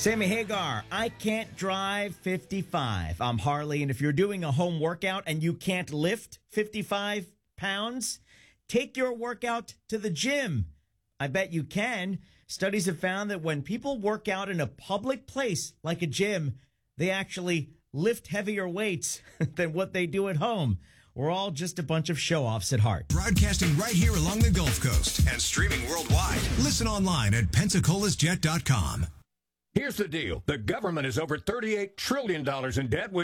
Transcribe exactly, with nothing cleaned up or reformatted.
Sammy Hagar, I can't drive fifty-five. I'm Harley, and if you're doing a home workout and you can't lift fifty-five pounds, take your workout to the gym. I bet you can. Studies have found that when people work out in a public place like a gym, they actually lift heavier weights than what they do at home. We're all just a bunch of show-offs at heart. Broadcasting right here along the Gulf Coast and streaming worldwide. Listen online at Pensacola's Jet dot com. Here's the deal. The government is over thirty-eight trillion dollars in debt,